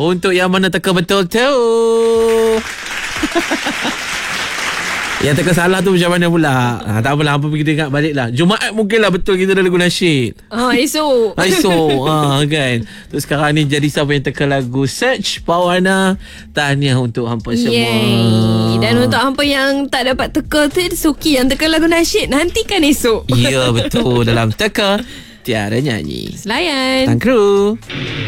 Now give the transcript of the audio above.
Untuk yang mana teka betul tu. Yang teka salah tu macam mana pula? Tak apalah, apa kita ingat balik lah. Jumaat mungkinlah betul kita dah lagu nasyid. Esok. Esok kan. Terus sekarang ni jadi siapa yang teka lagu Search Pawana. Tahniah untuk hampa semua. Dan untuk hampa yang tak dapat teka tu, Suki yang teka lagu nasyid, nantikan esok. Ya betul. Dalam teka tiada nyanyi. Selayan Tang Kru.